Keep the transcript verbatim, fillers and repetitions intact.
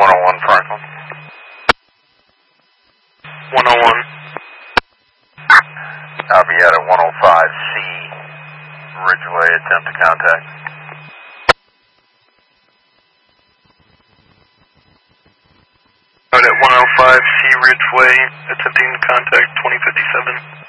one oh one Franklin. one oh one. I'll be out at one oh five C Ridgeway, attempt to contact. Out at one oh five C Ridgeway, attempting to contact twenty fifty-seven.